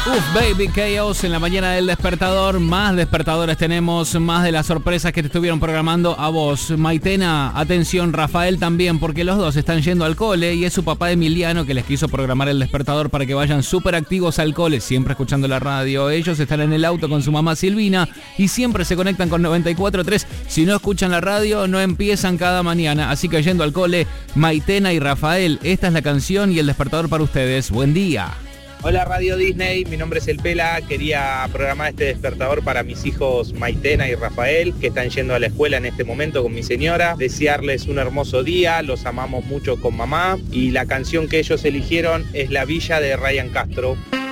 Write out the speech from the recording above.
Baby Chaos en la mañana del despertador. Más despertadores tenemos, más de las sorpresas que te estuvieron programando a vos. Maitena, atención, Rafael también, porque los dos están yendo al cole y es su papá Emiliano que les quiso programar el despertador para que vayan súper activos al cole, siempre escuchando la radio. Ellos están en el auto con su mamá Silvina y siempre se conectan con 94.3. Si no escuchan la radio, no empiezan cada mañana. Así que yendo al cole, Maitena y Rafael, esta es la canción y el despertador para ustedes. Buen día. Hola Radio Disney, mi nombre es El Pela, quería programar este despertador para mis hijos Maitena y Rafael, que están yendo a la escuela en este momento con mi señora, desearles un hermoso día, los amamos mucho con mamá y la canción que ellos eligieron es La Villa de Ryan Castro.